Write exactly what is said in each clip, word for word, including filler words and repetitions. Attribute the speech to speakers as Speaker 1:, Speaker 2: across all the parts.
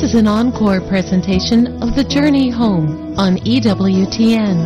Speaker 1: is an encore presentation of The Journey Home on E W T N.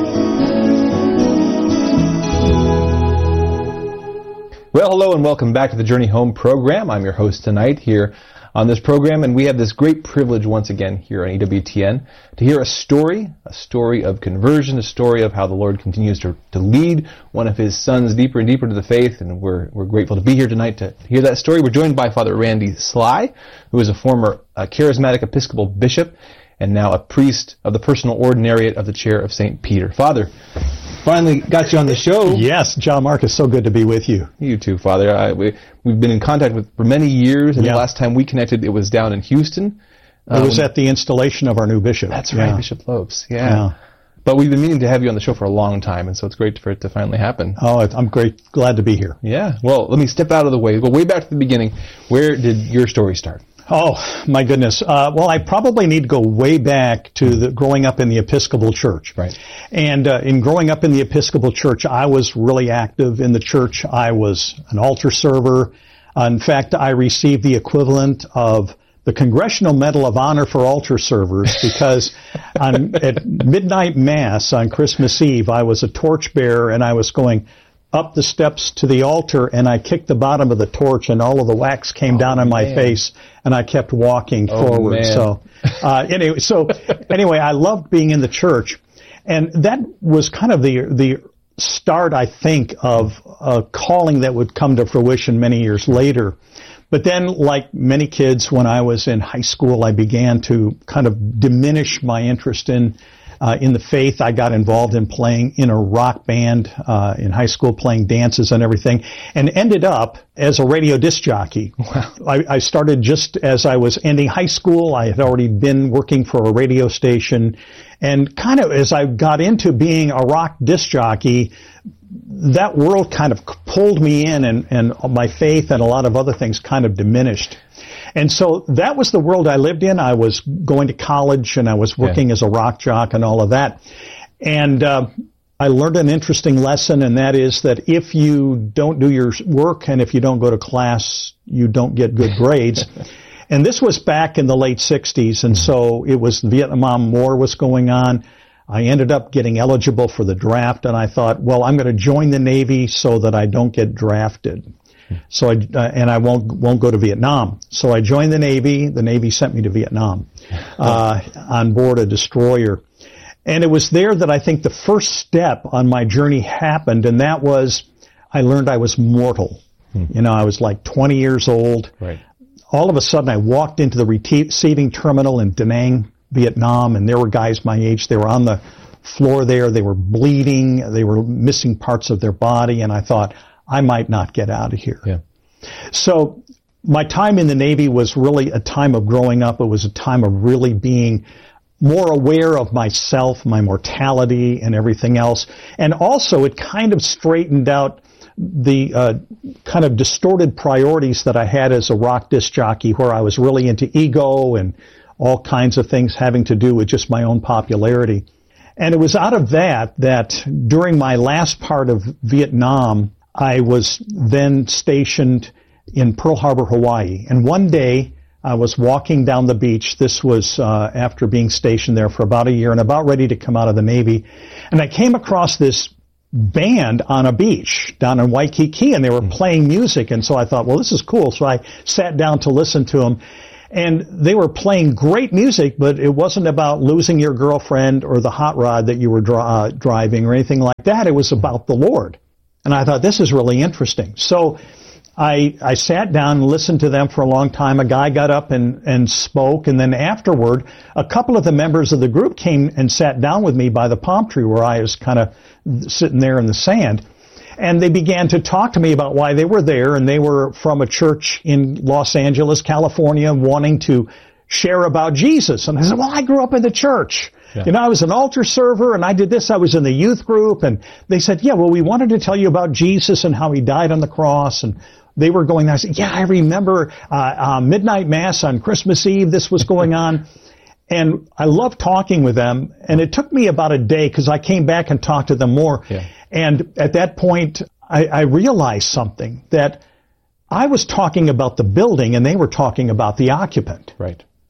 Speaker 2: Well, hello and welcome back to the Journey Home program. I'm your host tonight here on this program, and we have this great privilege once again here on E W T N to hear a story, a story of conversion, a story of how the Lord continues to, to lead one of His sons deeper and deeper to the faith, and we're we're grateful to be here tonight to hear that story. We're joined by Father Randy Sly, who is a former uh, charismatic Episcopal bishop and now a priest of the personal ordinariate of the Chair of Saint Peter. Father, finally got you on the show.
Speaker 3: Yes, John Marcus, so good to be with you.
Speaker 2: You too, Father. I, we, we've been in contact with for many years, and yeah. the last time we connected, it was down in Houston.
Speaker 3: It was um, at the installation of our new bishop.
Speaker 2: That's right,
Speaker 3: yeah.
Speaker 2: Bishop Lopes. Yeah. yeah. But we've been meaning to have you on the show for a long time, and so it's great for it to finally happen.
Speaker 3: Oh, I'm great, glad to be here.
Speaker 2: Yeah. Well, let me step out of the way. Go way back to the beginning. Where did your story start?
Speaker 3: Oh, my goodness. Uh, well, I probably need to go way back to the growing up in the Episcopal Church.
Speaker 2: Right.
Speaker 3: And uh, in growing up in the Episcopal Church, I was really active in the church. I was an altar server. Uh, in fact, I received the equivalent of the Congressional Medal of Honor for altar servers because on, at midnight mass on Christmas Eve, I was a torchbearer and I was going up the steps to the altar, and I kicked the bottom of the torch, and all of the wax came oh, down on my man. face, and I kept walking
Speaker 2: oh,
Speaker 3: forward.
Speaker 2: Man.
Speaker 3: So, uh, anyway, so anyway, I loved being in the church, and that was kind of the the start, I think, of a calling that would come to fruition many years later. But then, like many kids, when I was in high school, I began to kind of diminish my interest in Uh, in the faith. I got involved in playing in a rock band uh, in high school, playing dances and everything, and ended up as a radio disc jockey.
Speaker 2: Wow.
Speaker 3: I, I started just as I was ending high school. I had already been working for a radio station, and kind of as I got into being a rock disc jockey, that world kind of pulled me in, and, and my faith and a lot of other things kind of diminished. And so that was the world I lived in. I was going to college, and I was working yeah. as a rock jock and all of that. And uh, I learned an interesting lesson, and that is that if you don't do your work and if you don't go to class, you don't get good grades. And this was back in the late sixties, and so it was the Vietnam War was going on. I ended up getting eligible for the draft, and I thought, well, I'm going to join the Navy so that I don't get drafted. So I, uh, and I won't, won't go to Vietnam. So I joined the Navy. The Navy sent me to Vietnam, uh, on board a destroyer. And it was there that I think the first step on my journey happened, and that was I learned I was mortal. Hmm. You know, I was like twenty years old.
Speaker 2: Right.
Speaker 3: All of a sudden I walked into the receiving terminal in Da Nang, Vietnam, and there were guys my age. They were on the floor there. They were bleeding. They were missing parts of their body, and I thought, I might not get out of here.
Speaker 2: Yeah.
Speaker 3: So my time in the Navy was really a time of growing up. It was a time of really being more aware of myself, my mortality, and everything else. And also it kind of straightened out the uh, kind of distorted priorities that I had as a rock disc jockey, where I was really into ego and all kinds of things having to do with just my own popularity. And it was out of that that during my last part of Vietnam, I was then stationed in Pearl Harbor, Hawaii. And one day, I was walking down the beach. This was uh, after being stationed there for about a year and about ready to come out of the Navy. And I came across this band on a beach down in Waikiki, and they were playing music. And so I thought, well, this is cool. So I sat down to listen to them. And they were playing great music, but it wasn't about losing your girlfriend or the hot rod that you were dri- uh, driving or anything like that. It was about the Lord. And I thought, this is really interesting. So I I sat down and listened to them for a long time. A guy got up and, and spoke, and then afterward, a couple of the members of the group came and sat down with me by the palm tree where I was kind of sitting there in the sand. And they began to talk to me about why they were there, and they were from a church in Los Angeles, California, wanting to share about Jesus. And I said, well, I grew up in the church. Yeah. You know, I was an altar server, and I did this. I was in the youth group, and they said, yeah, well, we wanted to tell you about Jesus and how he died on the cross. And they were going there. I said, yeah, I remember uh, uh, midnight mass on Christmas Eve. This was going on. And I loved talking with them, and it took me about a day because I came back and talked to them more.
Speaker 2: Yeah.
Speaker 3: And at that point, I, I realized something, that I was talking about the building, and they were talking about the occupant.
Speaker 2: Right.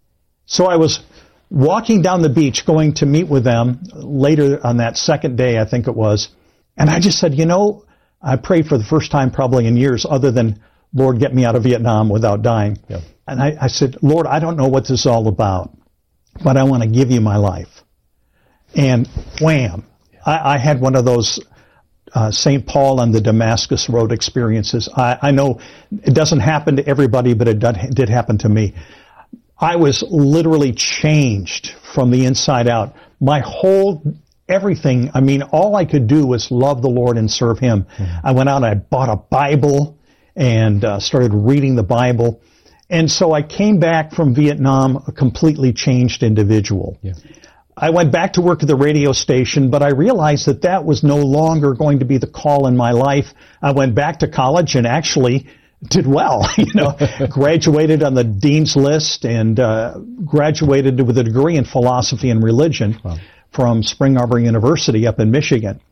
Speaker 3: So I was walking down the beach going to meet with them later on that second day, I think it was. And I just said, you know, I prayed for the first time probably in years other than, Lord, get me out of Vietnam without dying. Yeah. And I, I said, Lord, I don't know what this is all about, but I want to give you my life. And wham, I, I had one of those uh, Saint Paul on the Damascus Road experiences. I, I know it doesn't happen to everybody, but it did, did happen to me. I was literally changed from the inside out. My whole, everything, I mean, all I could do was love the Lord and serve Him. Mm-hmm. I went out and I bought a Bible and uh, started reading the Bible. And so I came back from Vietnam a completely changed individual. Yeah. I went back to work at the radio station, but I realized that that was no longer going to be the call in my life. I went back to college and actually did well, you know, graduated on the dean's list and uh, graduated with a degree in philosophy and religion wow. from Spring Arbor University up in Michigan.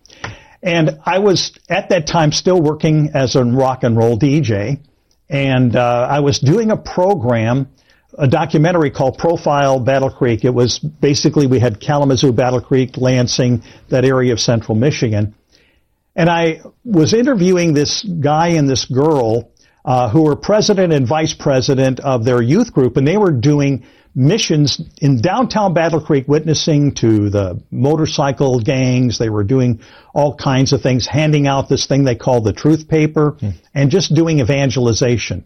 Speaker 3: And I was at that time still working as a rock and roll D J, and uh, I was doing a program, a documentary called Profile Battle Creek. It was basically, we had Kalamazoo, Battle Creek, Lansing, that area of central Michigan. And I was interviewing this guy and this girl Uh, who were president and vice president of their youth group, and they were doing missions in downtown Battle Creek, witnessing to the motorcycle gangs. They were doing all kinds of things, handing out this thing they called the truth paper, mm. and just doing evangelization.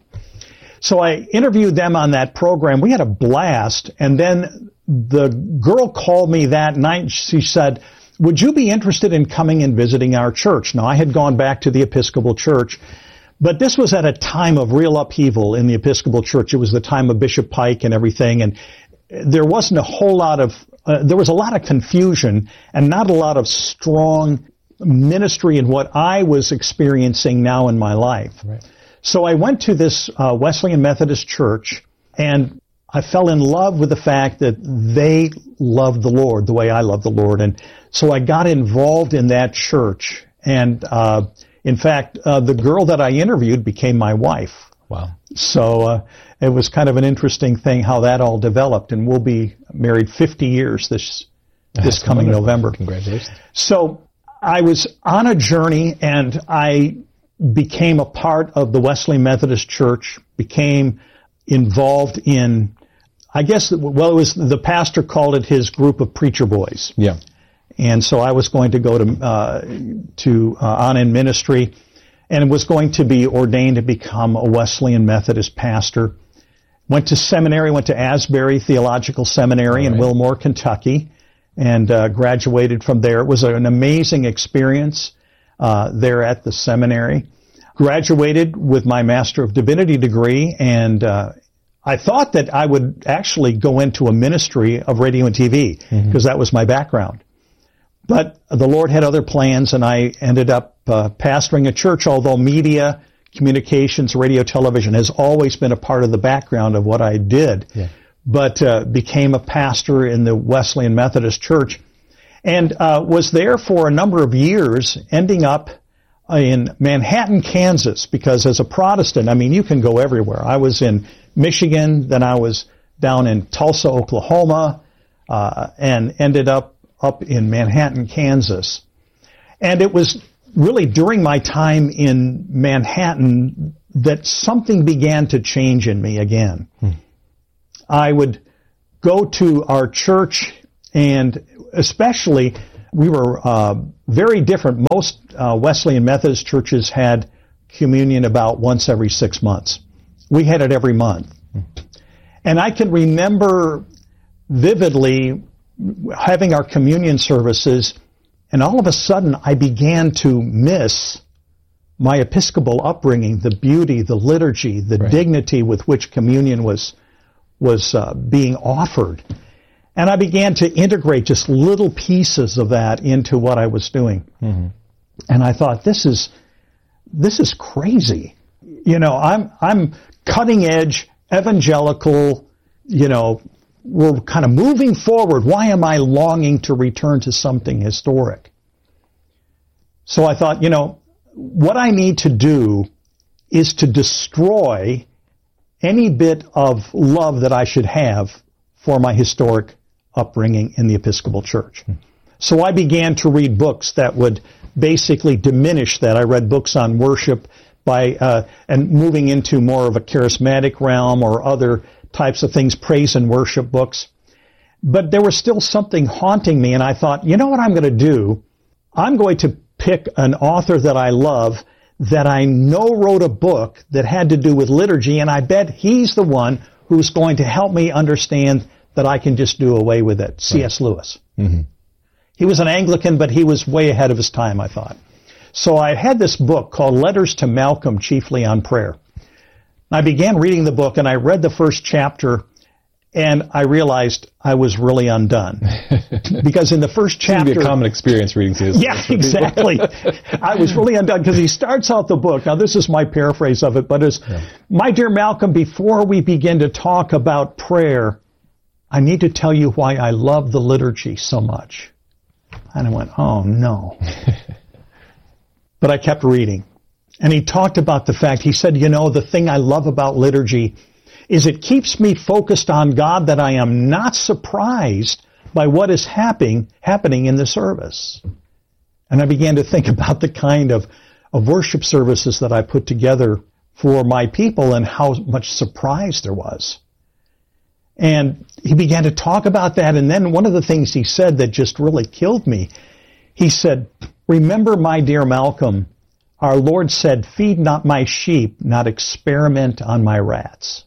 Speaker 3: So I interviewed them on that program. We had a blast, and then the girl called me that night. She said, would you be interested in coming and visiting our church? Now, I had gone back to the Episcopal Church, but this was at a time of real upheaval in the Episcopal Church. It was the time of Bishop Pike and everything, and there wasn't a whole lot of, uh, there was a lot of confusion and not a lot of strong ministry in what I was experiencing now in my life. Right. So I went to this uh, Wesleyan Methodist Church, and I fell in love with the fact that they loved the Lord the way I love the Lord. And so I got involved in that church, and uh in fact, uh, the girl that I interviewed became my wife. Wow. So uh, it was kind of an interesting thing how that all developed, and we'll be married fifty years this this That's coming wonderful. November.
Speaker 2: Congratulations.
Speaker 3: So I was on a journey, and I became a part of the Wesleyan Methodist Church, became involved in, I guess, well, it was, the pastor called it his group of preacher boys.
Speaker 2: Yeah.
Speaker 3: And so I was going to go to uh, to uh, on in ministry, and was going to be ordained to become a Wesleyan Methodist pastor. Went to seminary, went to Asbury Theological Seminary right. in Wilmore, Kentucky, and uh, graduated from there. It was an amazing experience uh, there at the seminary. Graduated with my Master of Divinity degree, and uh, I thought that I would actually go into a ministry of radio and T V, because mm-hmm. that was my background. But the Lord had other plans, and I ended up uh, pastoring a church, although media, communications, radio, television has always been a part of the background of what I did. Yeah. But uh, became a pastor in the Wesleyan Methodist Church, and uh, was there for a number of years, ending up in Manhattan, Kansas, because as a Protestant, I mean, you can go everywhere. I was in Michigan, then I was down in Tulsa, Oklahoma, uh, and ended up up in Manhattan, Kansas. And it was really during my time in Manhattan that something began to change in me again. Hmm. I would go to our church, and especially, we were uh, very different. Most uh, Wesleyan Methodist churches had communion about once every six months. We had it every month. Hmm. And I can remember vividly having our communion services, and all of a sudden I began to miss my Episcopal upbringing, the beauty, the liturgy, the right. dignity with which communion was was uh, being offered. And I began to integrate just little pieces of that into what I was doing. Mm-hmm. And I thought, this is this is crazy. You know, I'm I'm cutting edge, evangelical, you know, we're kind of moving forward. Why am I longing to return to something historic? So I thought, you know, what I need to do is to destroy any bit of love that I should have for my historic upbringing in the Episcopal Church. So I began to read books that would basically diminish that. I read books on worship by uh, and moving into more of a charismatic realm or other types of things, praise and worship books. But there was still something haunting me, and I thought, you know what I'm going to do? I'm going to pick an author that I love that I know wrote a book that had to do with liturgy, and I bet he's the one who's going to help me understand that I can just do away with it. C S. Lewis.
Speaker 2: Mm-hmm.
Speaker 3: He was an Anglican, but he was way ahead of his time, I thought. So I had this book called Letters to Malcolm, Chiefly on Prayer. I began reading the book, and I read the first chapter, and I realized I was really undone. Because in the first chapter...
Speaker 2: It would be a common experience reading C S. Lewis.
Speaker 3: Yeah, exactly. I was really undone because he starts out the book. Now, this is my paraphrase of it, but it's, yeah. My dear Malcolm, before we begin to talk about prayer, I need to tell you why I love the liturgy so much. And I went, oh, no. But I kept reading. And he talked about the fact, he said, you know, the thing I love about liturgy is it keeps me focused on God, that I am not surprised by what is happening happening in the service. And I began to think about the kind of, of worship services that I put together for my people and how much surprise there was. And he began to talk about that, and then one of the things he said that just really killed me, he said, remember, my dear Malcolm, our Lord said, feed not my sheep, not experiment on my rats.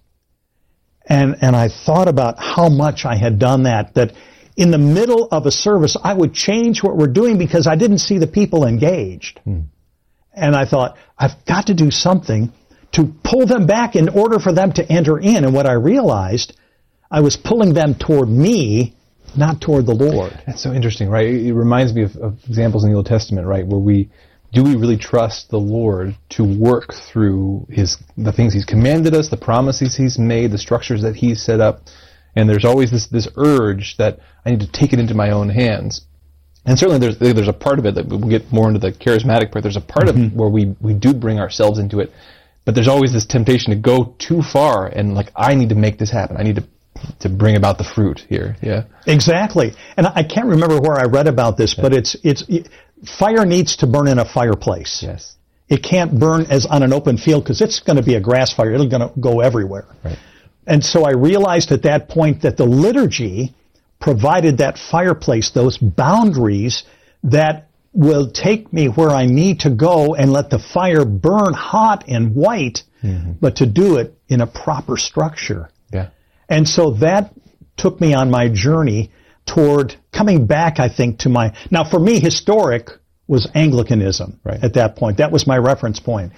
Speaker 3: And and I thought about how much I had done that, that in the middle of a service, I would change what we're doing because I didn't see the people engaged. Hmm. And I thought, I've got to do something to pull them back in order for them to enter in. And what I realized, I was pulling them toward me, not toward the Lord.
Speaker 2: That's so interesting, right? It reminds me of, of examples in the Old Testament, right, where we do we really trust the Lord to work through his the things he's commanded us, the promises he's made, the structures that he's set up? And there's always this this urge that I need to take it into my own hands. And certainly there's there's a part of it that we'll get more into the charismatic part. There's a part mm-hmm. of it where we, we do bring ourselves into it. But there's always this temptation to go too far and like, I need to make this happen. I need to to bring about the fruit here. Yeah.
Speaker 3: Exactly. And I can't remember where I read about this, yeah. but it's it's it, fire needs to burn in a fireplace.
Speaker 2: Yes.
Speaker 3: It can't burn as on an open field because it's going to be a grass fire. It's going to go everywhere.
Speaker 2: Right.
Speaker 3: And so I realized at that point that the liturgy provided that fireplace, those boundaries that will take me where I need to go and let the fire burn hot and white, mm-hmm. but to do it in a proper structure.
Speaker 2: Yeah.
Speaker 3: And so that took me on my journey toward coming back, I think, to my... Now, for me, historic was Anglicanism
Speaker 2: right.
Speaker 3: at that point. That was my reference point.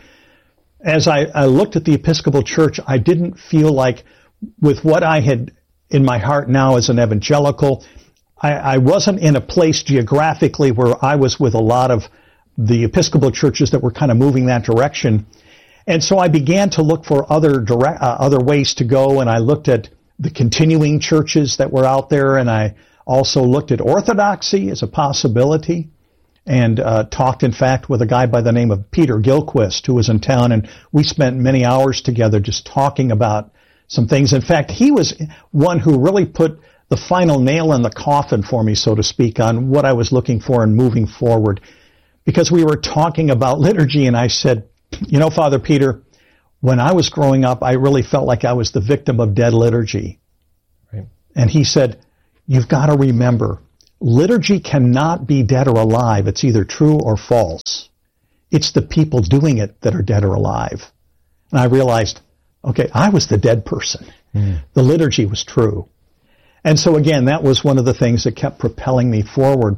Speaker 3: As I, I looked at the Episcopal Church, I didn't feel like, with what I had in my heart now as an evangelical, I, I wasn't in a place geographically where I was with a lot of the Episcopal churches that were kind of moving that direction. And so I began to look for other direct, uh, other ways to go, and I looked at the continuing churches that were out there, and I also looked at orthodoxy as a possibility, and uh, talked, in fact, with a guy by the name of Peter Gilquist, who was in town, and we spent many hours together just talking about some things. In fact, he was one who really put the final nail in the coffin for me, so to speak, on what I was looking for and moving forward, because we were talking about liturgy, and I said, you know, Father Peter, when I was growing up, I really felt like I was the victim of dead liturgy.
Speaker 2: Right.
Speaker 3: And he said, you've got to remember, liturgy cannot be dead or alive. It's either true or false. It's the people doing it that are dead or alive. And I realized, okay, I was the dead person. Mm. The liturgy was true. And so again, that was one of the things that kept propelling me forward.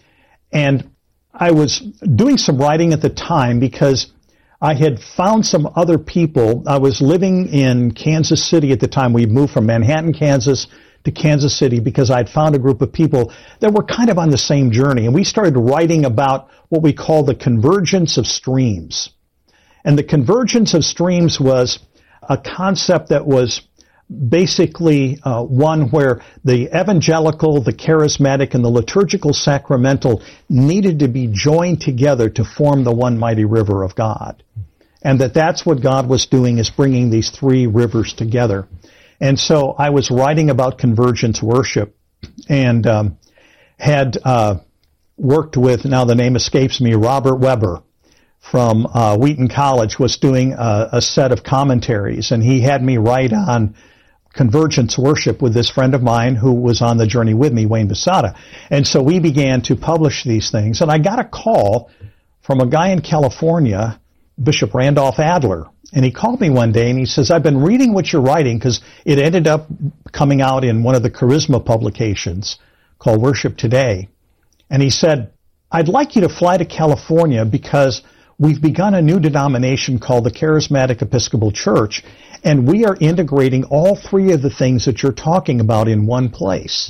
Speaker 3: And I was doing some writing at the time because I had found some other people. I was living in Kansas City at the time. We moved from Manhattan, Kansas to Kansas City because I'd found a group of people that were kind of on the same journey. And we started writing about what we call the convergence of streams. And the convergence of streams was a concept that was basically uh, one where the evangelical, the charismatic, and the liturgical sacramental needed to be joined together to form the one mighty river of God. And that that's what God was doing, is bringing these three rivers together. And so I was writing about convergence worship and um, had uh, worked with, now the name escapes me, Robert Weber from uh, Wheaton College was doing a, a set of commentaries, and he had me write on convergence worship with this friend of mine who was on the journey with me, Wayne Basada. And so we began to publish these things, and I got a call from a guy in California, Bishop Randolph Adler. And he called me one day and he says, I've been reading what you're writing, because it ended up coming out in one of the Charisma publications called Worship Today. And he said, I'd like you to fly to California because we've begun a new denomination called the Charismatic Episcopal Church, and we are integrating all three of the things that you're talking about in one place.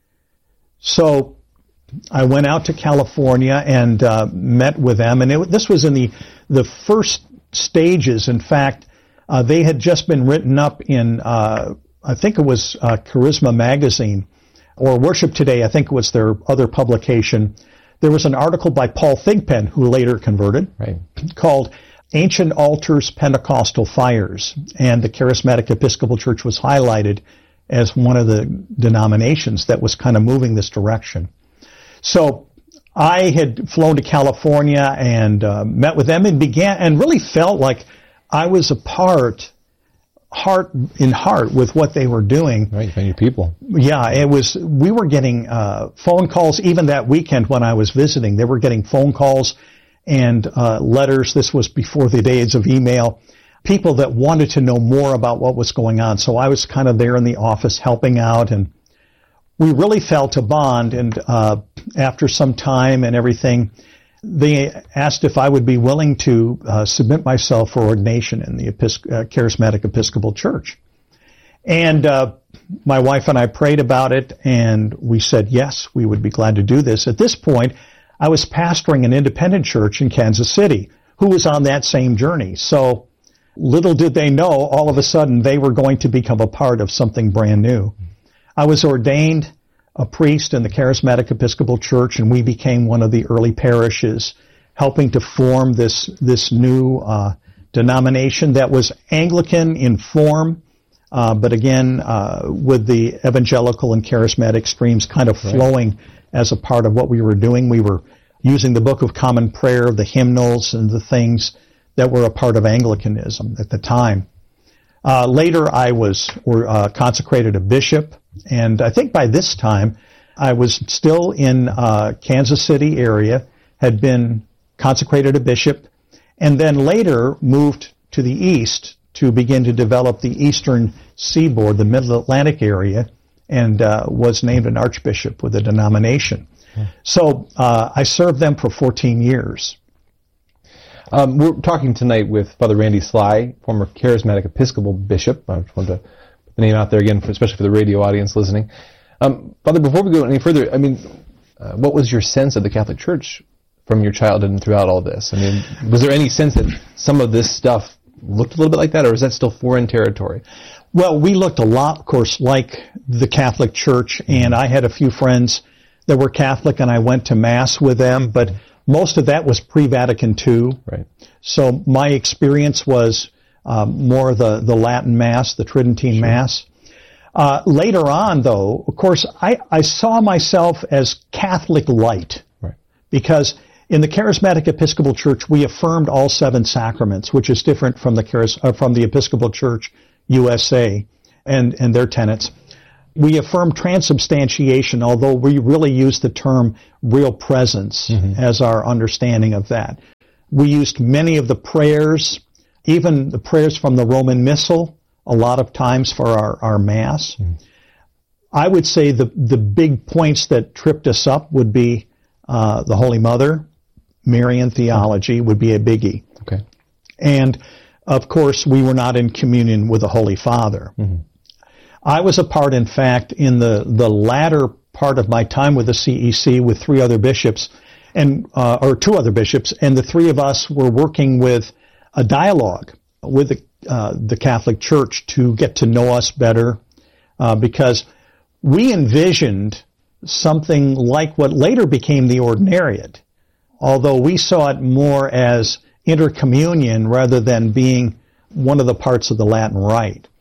Speaker 3: So I went out to California and uh, met with them, and it, this was in the the first stages. In fact, uh, they had just been written up in, uh, I think it was uh, Charisma Magazine, or Worship Today, I think it was their other publication. There was an article by Paul Thigpen, who later converted, right, called Ancient Altars, Pentecostal Fires, and the Charismatic Episcopal Church was highlighted as one of the denominations that was kind of moving this direction. So I had flown to California and uh, met with them and began, and really felt like I was a part, heart in heart, with what they were doing.
Speaker 2: Right, you found your people.
Speaker 3: Yeah, it was. We were getting uh, phone calls even that weekend when I was visiting. They were getting phone calls and uh, letters. This was before the days of email. People that wanted to know more about what was going on. So I was kind of there in the office helping out, and we really felt a bond. And uh, after some time and everything, they asked if I would be willing to uh, submit myself for ordination in the Episc- uh, Charismatic Episcopal Church. And uh, my wife and I prayed about it, and we said, yes, we would be glad to do this. At this point, I was pastoring an independent church in Kansas City who was on that same journey. So little did they know, all of a sudden, they were going to become a part of something brand new. I was ordained a priest in the Charismatic Episcopal Church, and we became one of the early parishes, helping to form this this new uh, denomination that was Anglican in form, uh, but again, uh, with the evangelical and charismatic streams kind of flowing right as a part of what we were doing. We were using the Book of Common Prayer, the hymnals, and the things that were a part of Anglicanism at the time. Uh, later, I was or, uh, consecrated a bishop, and I think by this time, I was still in uh, Kansas City area, had been consecrated a bishop, and then later moved to the east to begin to develop the eastern seaboard, the Mid-Atlantic area, and uh, was named an archbishop with the denomination. Hmm. So uh, I served them for fourteen years.
Speaker 2: Um, we're talking tonight with Father Randy Sly, former Charismatic Episcopal Bishop. I just wanted to put the name out there again, for, especially for the radio audience listening. Um, Father, before we go any further, I mean, uh, what was your sense of the Catholic Church from your childhood and throughout all this? I mean, was there any sense that some of this stuff looked a little bit like that, or is that still foreign territory?
Speaker 3: Well, we looked a lot, of course, like the Catholic Church, and I had a few friends that were Catholic, and I went to Mass with them, but most of that was pre-Vatican Two.
Speaker 2: Right.
Speaker 3: So my experience was um, more the, the Latin Mass, the Tridentine sure. Mass. Uh, later on, though, of course, I, I saw myself as Catholic light.
Speaker 2: Right.
Speaker 3: Because in the Charismatic Episcopal Church, we affirmed all seven sacraments, which is different from the Charis- uh, from the Episcopal Church U S A and, and their tenets. We affirm transubstantiation, although we really use the term real presence mm-hmm. as our understanding of that. We used many of the prayers, even the prayers from the Roman Missal, a lot of times for our, our Mass. Mm-hmm. I would say the, the big points that tripped us up would be uh, the Holy Mother, Marian theology mm-hmm. would be a biggie.
Speaker 2: Okay.
Speaker 3: And, of course, we were not in communion with the Holy Father. Mm-hmm. I was a part, in fact, in the, the latter part of my time with the C E C with three other bishops, and uh, or two other bishops, and the three of us were working with a dialogue with the, uh, the Catholic Church to get to know us better, uh, because we envisioned something like what later became the Ordinariate, although we saw it more as intercommunion rather than being one of the parts of the Latin Rite.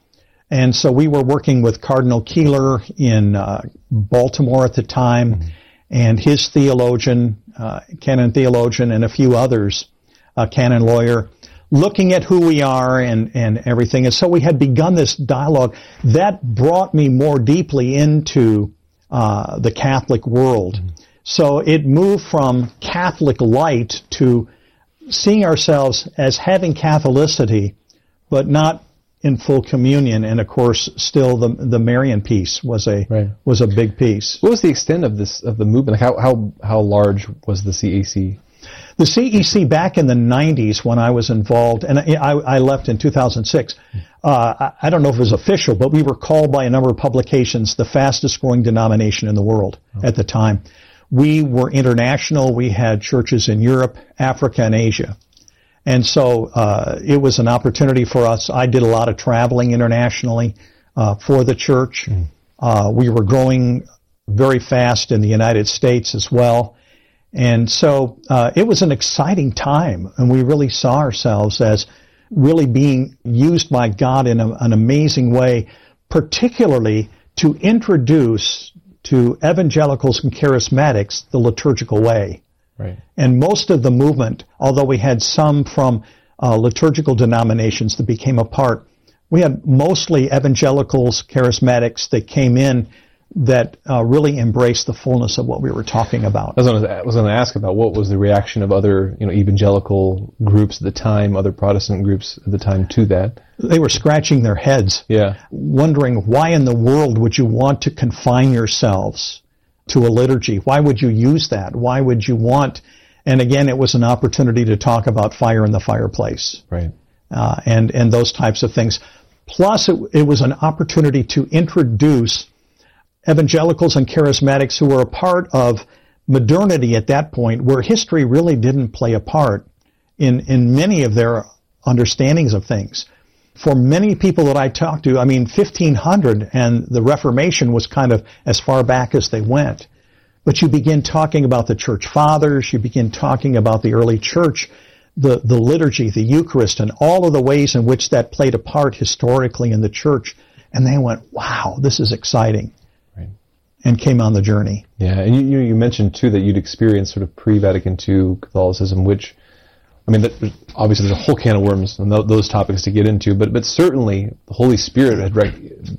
Speaker 3: And so we were working with Cardinal Keeler in uh, Baltimore at the time, mm-hmm. and his theologian, uh, canon theologian, and a few others, a canon lawyer, looking at who we are and, and everything. And so we had begun this dialogue. That brought me more deeply into uh, the Catholic world. Mm-hmm. So it moved from Catholic light to seeing ourselves as having Catholicity, but not in full communion. And of course, still the the Marian piece was a right. was a big piece.
Speaker 2: What was the extent of this of the movement? Like how how how large was the C E C?
Speaker 3: The C E C back in the nineties when I was involved, and I, I left in two thousand six. Uh, I, I don't know if it was official, but we were called by a number of publications the fastest growing denomination in the world oh. at the time. We were international. We had churches in Europe, Africa, and Asia. And so uh, it was an opportunity for us. I did a lot of traveling internationally uh, for the church. Mm. Uh, we were growing very fast in the United States as well. And so uh, it was an exciting time, and we really saw ourselves as really being used by God in a, an amazing way, particularly to introduce to evangelicals and charismatics the liturgical way.
Speaker 2: Right.
Speaker 3: And most of the movement, although we had some from uh, liturgical denominations that became a part, we had mostly evangelicals, charismatics that came in that uh, really embraced the fullness of what we were talking about.
Speaker 2: I was going to ask about what was the reaction of other, you know, evangelical groups at the time, other Protestant groups at the time to that.
Speaker 3: They were scratching their heads,
Speaker 2: yeah,
Speaker 3: wondering why in the world would you want to confine yourselves to a liturgy? Why would you use that? Why would you want? And again, it was an opportunity to talk about fire in the fireplace,
Speaker 2: right?
Speaker 3: Uh, and and those types of things. Plus, it, it was an opportunity to introduce evangelicals and charismatics who were a part of modernity at that point, where history really didn't play a part in, in many of their understandings of things. For many people that I talked to, I mean, fifteen hundred and the Reformation was kind of as far back as they went. But you begin talking about the church fathers, you begin talking about the early church, the, the liturgy, the Eucharist, and all of the ways in which that played a part historically in the church. And they went, wow, this is exciting. And came on the journey.
Speaker 2: Yeah, and you, you mentioned, too, that you'd experienced sort of pre-Vatican two Catholicism, which, I mean, that, obviously there's a whole can of worms and th- those topics to get into, but but certainly the Holy Spirit had rec-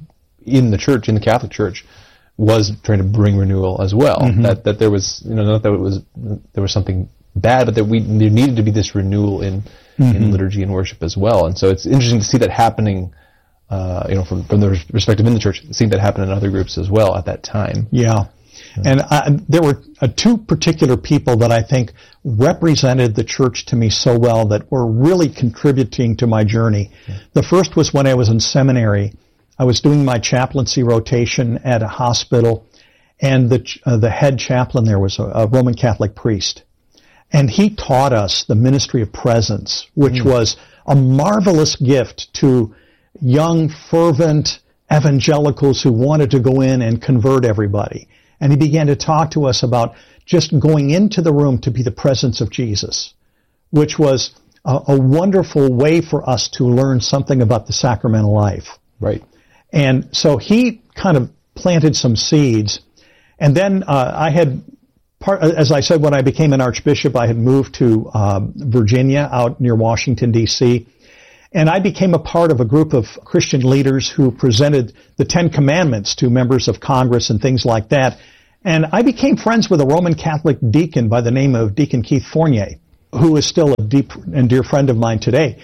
Speaker 2: in the church, in the Catholic Church, was trying to bring renewal as well. Mm-hmm. That that there was, you know, not that it was there was something bad, but that we there needed to be this renewal in mm-hmm. in liturgy and worship as well. And so it's interesting to see that happening. Uh, you know, from, from the perspective in the church, seeing that happen in other groups as well at that time.
Speaker 3: Yeah. yeah. And I, there were uh, two particular people that I think represented the church to me so well that were really contributing to my journey. Yeah. The first was when I was in seminary. I was doing my chaplaincy rotation at a hospital, and the uh, the head chaplain there was a, a Roman Catholic priest. And he taught us the ministry of presence, which mm. was a marvelous gift to young, fervent evangelicals who wanted to go in and convert everybody. And he began to talk to us about just going into the room to be the presence of Jesus, which was a, a wonderful way for us to learn something about the sacramental life.
Speaker 2: Right.
Speaker 3: And so he kind of planted some seeds. And then uh, I had, part, as I said, when I became an archbishop, I had moved to um, Virginia, out near Washington, D C, and I became a part of a group of Christian leaders who presented the Ten Commandments to members of Congress and things like that. And I became friends with a Roman Catholic deacon by the name of Deacon Keith Fournier, who is still a deep and dear friend of mine today.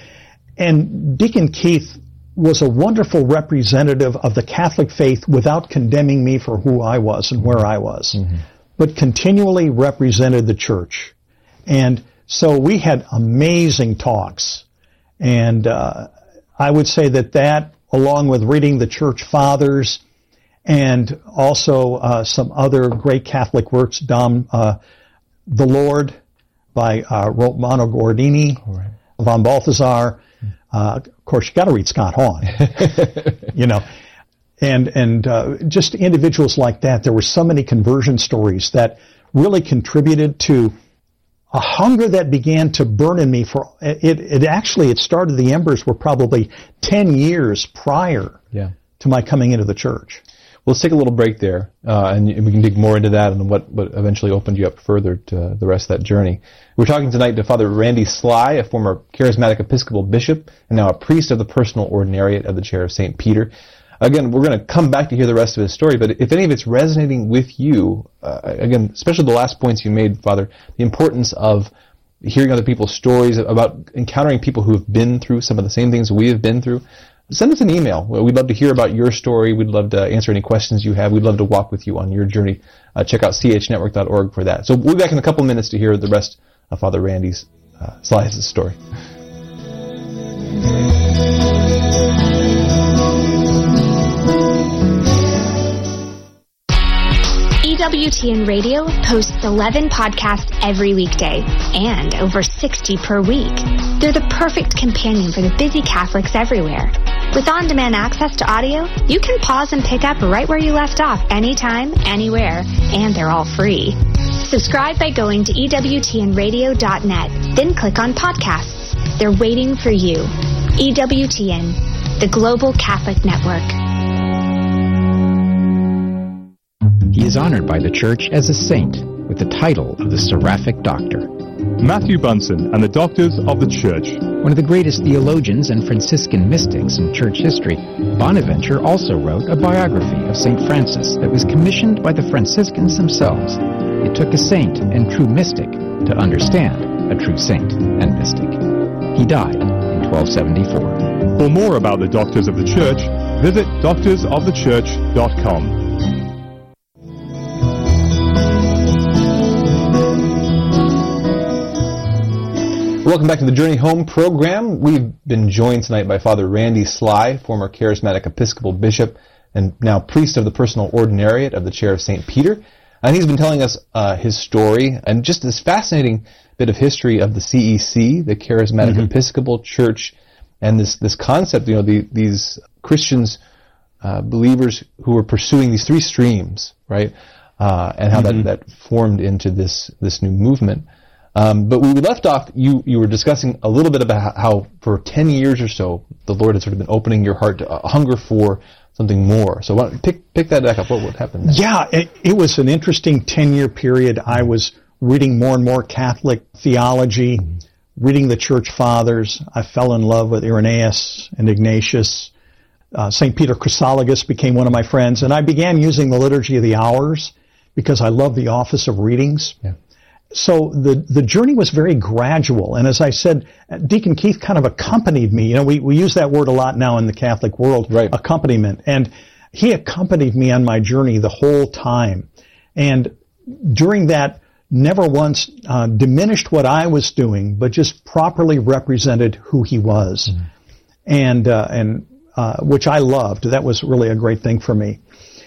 Speaker 3: And Deacon Keith was a wonderful representative of the Catholic faith without condemning me for who I was and where I was, mm-hmm. but continually represented the church. And so we had amazing talks. And uh, I would say that that, along with reading the Church Fathers and also uh, some other great Catholic works, Dom, uh, The Lord by uh, Romano Guardini, right. von Balthasar. Uh, of course, you got to read Scott Hahn, you know, and and uh, just individuals like that. There were so many conversion stories that really contributed to a hunger that began to burn in me for it. It actually, it started, the embers were probably ten years prior
Speaker 2: yeah.
Speaker 3: to my coming into the church.
Speaker 2: Well, let's take a little break there, uh, and we can dig more into that and what, what eventually opened you up further to the rest of that journey. We're talking tonight to Father Randy Sly, a former charismatic Episcopal bishop and now a priest of the Personal Ordinariate of the Chair of Saint Peter. Again, we're going to come back to hear the rest of his story, but if any of it's resonating with you, uh, again, especially the last points you made, Father, the importance of hearing other people's stories, about encountering people who have been through some of the same things we have been through, send us an email. We'd love to hear about your story. We'd love to answer any questions you have. We'd love to walk with you on your journey. Uh, check out c h network dot org for that. So we'll be back in a couple of minutes to hear the rest of Father Randy's uh, Sly's story.
Speaker 4: E W T N Radio posts eleven podcasts every weekday and over sixty per week. They're the perfect companion for the busy Catholics everywhere. With on-demand access to audio, you can pause and pick up right where you left off anytime, anywhere, and they're all free. Subscribe by going to E W T N radio dot net, then click on podcasts. They're waiting for you. E W T N, the Global Catholic Network.
Speaker 5: He is honored by the Church as a saint with the title of the Seraphic Doctor.
Speaker 6: Matthew Bunson and the Doctors of the Church.
Speaker 5: One of the greatest theologians and Franciscan mystics in church history, Bonaventure also wrote a biography of Saint Francis that was commissioned by the Franciscans themselves. It took a saint and true mystic to understand a true saint and mystic. He died in twelve seventy-four.
Speaker 6: For more about the Doctors of the Church, visit doctors of the church dot com.
Speaker 2: Welcome back to the Journey Home program. We've been joined tonight by Father Randy Sly, former charismatic Episcopal bishop and now priest of the Personal Ordinariate of the Chair of Saint Peter. And he's been telling us uh, his story and just this fascinating bit of history of the C E C, the Charismatic mm-hmm. Episcopal Church, and this, this concept, you know, the, these Christians, uh, believers who were pursuing these three streams, right? Uh, and how mm-hmm. that, that formed into this, this new movement. Um, but when we left off, you, you were discussing a little bit about how for ten years or so, the Lord has sort of been opening your heart to a hunger for something more. So why don't, pick, pick that back up. What would happen next?
Speaker 3: Yeah, it, it was an interesting ten-year period. I was reading more and more Catholic theology, mm-hmm. reading the Church Fathers. I fell in love with Irenaeus and Ignatius. Uh, Saint Peter Chrysologus became one of my friends, and I began using the Liturgy of the Hours because I love the office of readings. Yeah. So the the journey was very gradual, and as I said, Deacon Keith kind of accompanied me. You know, we, we use that word a lot now in the Catholic world,
Speaker 2: right.
Speaker 3: accompaniment, and he accompanied me on my journey the whole time. And during that, never once uh, diminished what I was doing, but just properly represented who he was, mm-hmm. and uh, and uh, which I loved. That was really a great thing for me.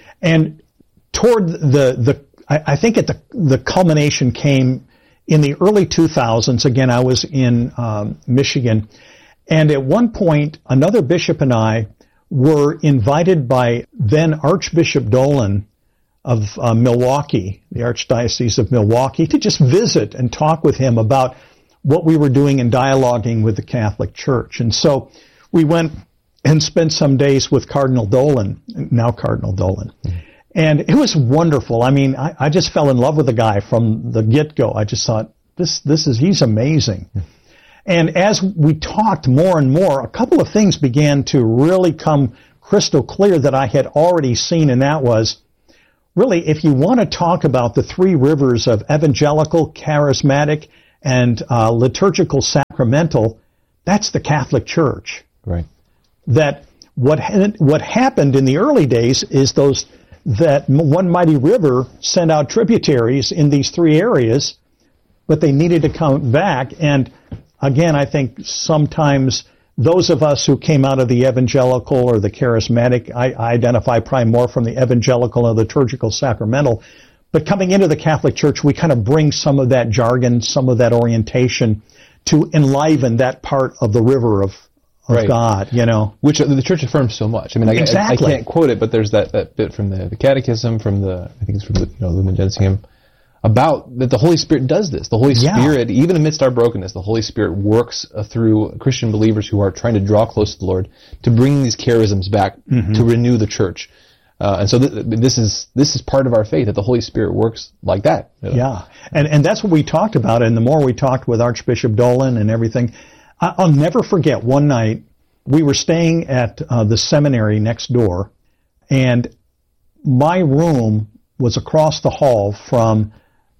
Speaker 3: And toward the the I think at the the culmination came in the early two thousands. Again, I was in um, Michigan, and at one point, another bishop and I were invited by then Archbishop Dolan of uh, Milwaukee, the Archdiocese of Milwaukee, to just visit and talk with him about what we were doing and dialoguing with the Catholic Church. And so we went and spent some days with Cardinal Dolan, now Cardinal Dolan. Mm-hmm. And it was wonderful. I mean, I, I just fell in love with the guy from the get-go. I just thought, this, this is, he's amazing. Yeah. And as we talked more and more, a couple of things began to really come crystal clear that I had already seen, and that was, really, if you want to talk about the three rivers of evangelical, charismatic, and uh, liturgical sacramental, that's the Catholic Church.
Speaker 2: Right.
Speaker 3: That what ha- what happened in the early days is those that one mighty river sent out tributaries in these three areas, but they needed to come back. And again, I think sometimes those of us who came out of the evangelical or the charismatic, I, I identify probably more from the evangelical and liturgical sacramental, but coming into the Catholic Church, we kind of bring some of that jargon, some of that orientation to enliven that part of the river of Of
Speaker 2: right.
Speaker 3: God, you know.
Speaker 2: Which the Church affirms so much. I mean, I,
Speaker 3: exactly.
Speaker 2: I, I can't quote it, but there's that, that bit from the, the Catechism, from the, I think it's from the, you know, Lumen Gentium, about that the Holy Spirit does this. The Holy
Speaker 3: Yeah.
Speaker 2: Spirit, even amidst our brokenness, the Holy Spirit works uh, through Christian believers who are trying to draw close to the Lord to bring these charisms back, mm-hmm. to renew the church. Uh, and so th- this is this is part of our faith, that the Holy Spirit works like that. You know?
Speaker 3: Yeah, and and that's what we talked about. And the more we talked with Archbishop Dolan and everything, I- I'll never forget one night we were staying at uh, the seminary next door, and my room was across the hall from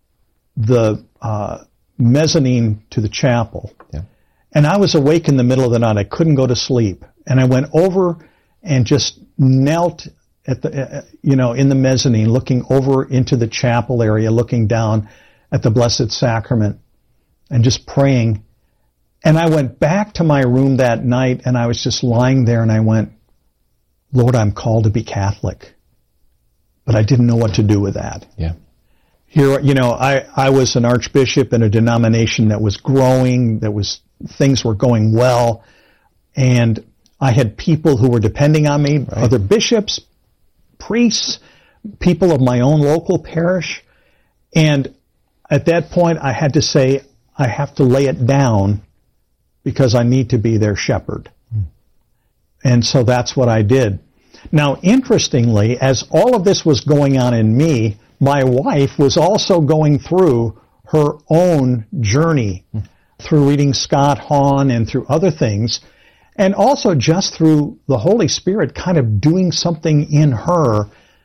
Speaker 3: the uh, mezzanine to the chapel.
Speaker 2: Yeah.
Speaker 3: And I was awake in the middle of the night. I couldn't go to sleep. And I went over and just knelt at the, uh, you know, in the mezzanine, looking over into the chapel area, looking down at the Blessed Sacrament and just praying. And I went back to my room that night and I was just lying there and I went, Lord, I'm called to be Catholic. But I didn't know what to do with that.
Speaker 2: Yeah.
Speaker 3: Here, you know, I, I was an archbishop in a denomination that was growing, that was, things were going well, and I had people who were depending on me, right. Other bishops, priests, people of my own local parish, and at that point I had to say, I have to lay it down because I need to be their shepherd. Hmm. And so that's what I did. Now, interestingly, as all of this was going on in me, my wife was also going through her own journey through reading Scott Hahn and through other things, and also just through the Holy Spirit kind of doing something in her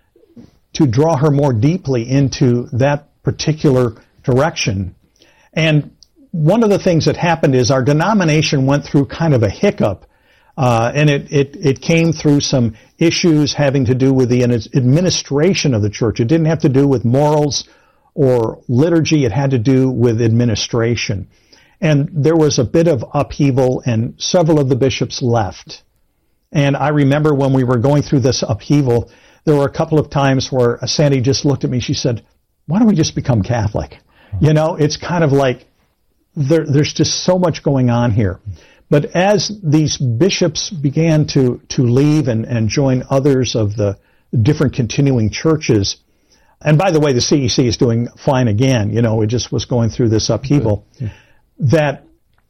Speaker 3: to draw her more deeply into that particular direction. And one of the things that happened is our denomination went through kind of a hiccup. Uh, and it, it, it came through some issues having to do with the administration of the church. It didn't have to do with morals or liturgy. It had to do with administration. And there was a bit of upheaval, and several of the bishops left. And I remember when we were going through this upheaval, there were a couple of times where Sandy just looked at me. She said, why don't we just become Catholic? You know, it's kind of like there, there's just so much going on here. But as these bishops began to, to leave and, and join others of the different continuing churches, and by the way, the C E C is doing fine again, you know, it just was going through this upheaval, yeah. that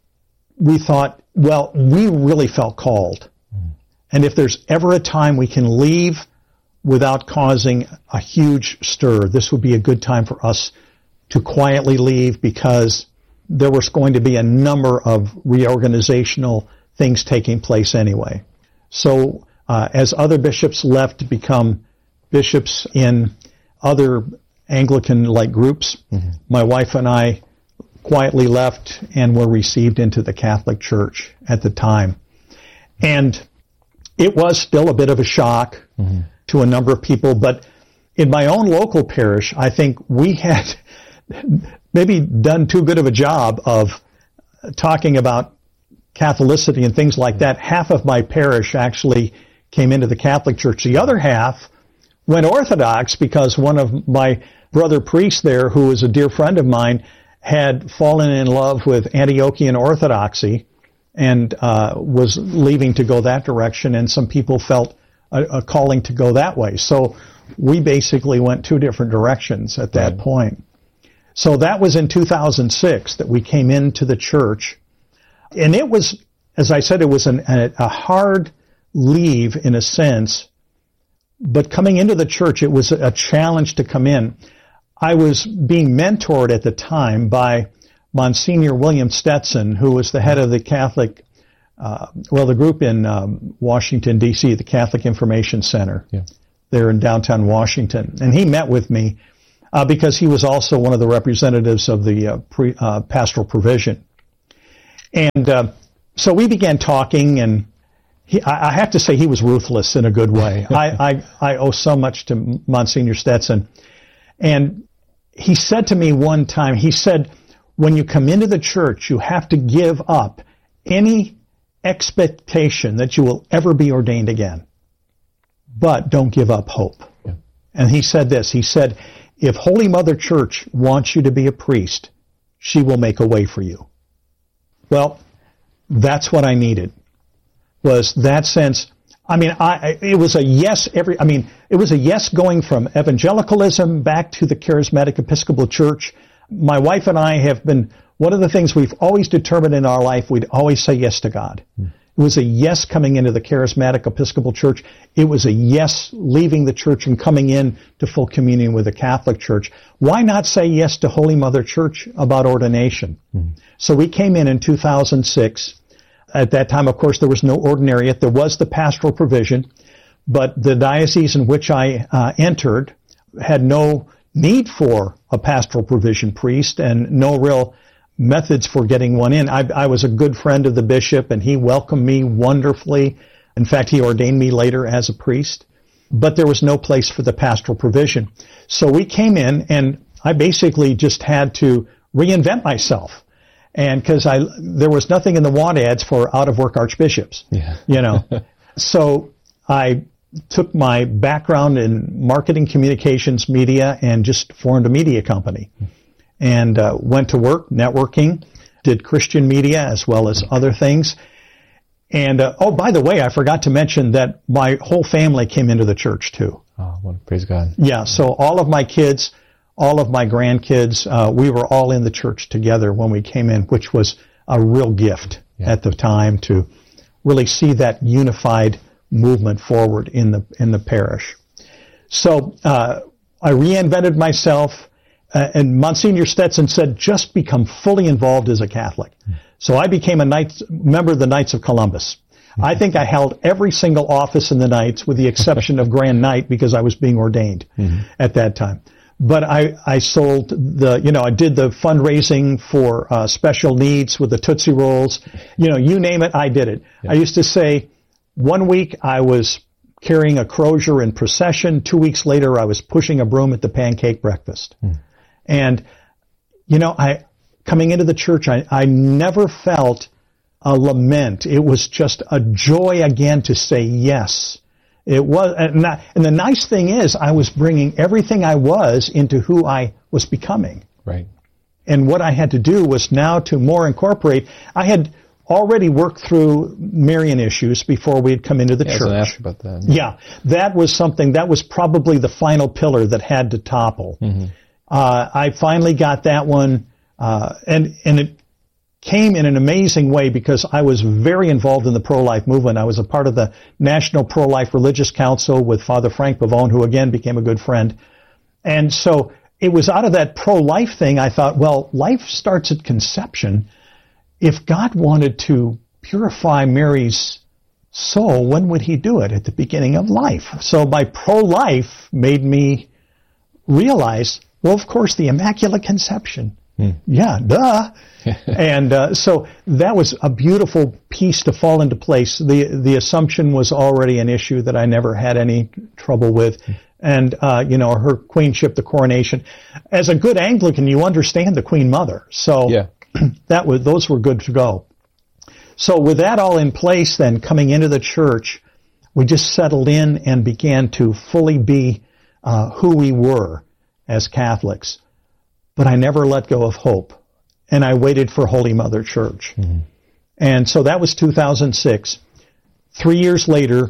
Speaker 3: we thought, well, we really felt called. Mm. And if there's ever a time we can leave without causing a huge stir, this would be a good time for us to quietly leave, because there was going to be a number of reorganizational things taking place anyway. So uh, as other bishops left to become bishops in other Anglican-like groups, mm-hmm. my wife and I quietly left and were received into the Catholic Church at the time. And it was still a bit of a shock mm-hmm. to a number of people, but in my own local parish, I think we had maybe done too good of a job of talking about Catholicity and things like that. Half of my parish actually came into the Catholic Church. The other half went Orthodox because one of my brother priests there, who was a dear friend of mine, had fallen in love with Antiochian Orthodoxy and uh, was leaving to go that direction, and some people felt a, a calling to go that way. So we basically went two different directions at that right. point. So that was in two thousand six that we came into the church. And it was, as I said, it was an, a, a hard leave in a sense. But coming into the church, it was a challenge to come in. I was being mentored at the time by Monsignor William Stetson, who was the head of the Catholic, uh, well, the group in um, Washington, D C, the Catholic Information Center, yeah. there in downtown Washington. And he met with me uh, because he was also one of the representatives of the uh, pre, uh, pastoral provision. And uh, so we began talking, and he, I, I have to say he was ruthless in a good way. I, I, I owe so much to Monsignor Stetson. And he said to me one time, he said, when you come into the church, you have to give up any expectation that you will ever be ordained again. But don't give up hope. Yeah. And he said this, he said, if Holy Mother Church wants you to be a priest, she will make a way for you. Well, that's what I needed, was that sense, I mean, I, it was a yes every, I mean, it was a yes going from evangelicalism back to the Charismatic Episcopal Church. My wife and I have been, one of the things we've always determined in our life, we'd always say yes to God. Hmm. It was a yes coming into the Charismatic Episcopal Church. It was a yes leaving the church and coming in to full communion with the Catholic Church. Why not say yes to Holy Mother Church about ordination? Hmm. So we came in in two thousand six. At that time, of course, there was no ordinariate. There was the pastoral provision, but the diocese in which I uh, entered had no need for a pastoral provision priest and no real methods for getting one in. I, I was a good friend of the bishop, and he welcomed me wonderfully. In fact, he ordained me later as a priest, but there was no place for the pastoral provision. So we came in, and I basically just had to reinvent myself. And because I, there was nothing in the want ads for out-of-work archbishops, yeah. you know. So I took my background in marketing, communications, media, and just formed a media company. And uh, went to work, networking, did Christian media as well as other things. And, uh, oh, by the way, I forgot to mention that my whole family came into the church, too.
Speaker 2: Oh, well, praise God.
Speaker 3: Yeah, so all of my kids... all of my grandkids, uh, we were all in the church together when we came in, which was a real gift yeah. at the time to really see that unified movement forward in the in the parish. So uh, I reinvented myself, uh, and Monsignor Stetson said, just become fully involved as a Catholic. Mm-hmm. So I became a Knights, member of the Knights of Columbus. Mm-hmm. I think I held every single office in the Knights with the exception of Grand Knight because I was being ordained mm-hmm. at that time. But I, I sold the, you know, I did the fundraising for uh, special needs with the Tootsie Rolls. You know, you name it, I did it. Yeah. I used to say one week I was carrying a crozier in procession. Two weeks later I was pushing a broom at the pancake breakfast. Hmm. And, you know, I coming into the church, I, I never felt a lament. It was just a joy again to say yes. It was, and, I, and the nice thing is, I was bringing everything I was into who I was becoming.
Speaker 2: Right.
Speaker 3: And what I had to do was now to more incorporate. I had already worked through Marian issues before we had come into the
Speaker 2: yeah,
Speaker 3: church.
Speaker 2: I was gonna ask about that.
Speaker 3: Yeah, that was something that was probably the final pillar that had to topple. Mm-hmm. Uh, I finally got that one, uh, and and it came in an amazing way because I was very involved in the pro-life movement. I was a part of the National Pro-Life Religious Council with Father Frank Pavone, who again became a good friend. And so it was out of that pro-life thing I thought, well, life starts at conception. If God wanted to purify Mary's soul, when would he do it? At the beginning of life. So my pro-life made me realize, well, of course, the Immaculate Conception. Hmm. Yeah, duh. And uh, so that was a beautiful piece to fall into place. The the Assumption was already an issue that I never had any trouble with. Hmm. And, uh, you know, her queenship, the coronation. As a good Anglican, you understand the Queen Mother. So yeah. that was, those were good to go. So with that all in place then, coming into the church, we just settled in and began to fully be uh, who we were as Catholics. But I never let go of hope. And I waited for Holy Mother Church. Mm-hmm. And so that was two thousand six. Three years later,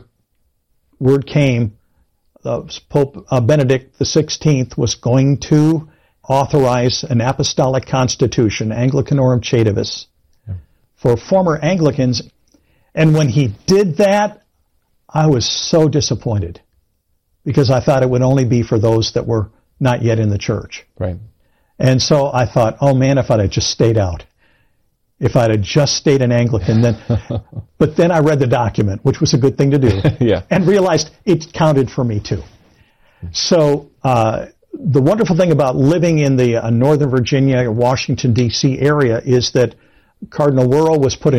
Speaker 3: word came, uh, Pope uh, Benedict the sixteenth was going to authorize an apostolic constitution, Anglicanorum Caedibus, yeah. for former Anglicans. And when he did that, I was so disappointed because I thought it would only be for those that were not yet in the church.
Speaker 2: Right.
Speaker 3: And so I thought, oh man, if I'd have just stayed out. If I'd have just stayed an Anglican, then, but then I read the document, which was a good thing to do.
Speaker 2: yeah.
Speaker 3: And realized it counted for me too. So, uh, the wonderful thing about living in the uh, Northern Virginia, Washington, D C area is that Cardinal Wuerl was put in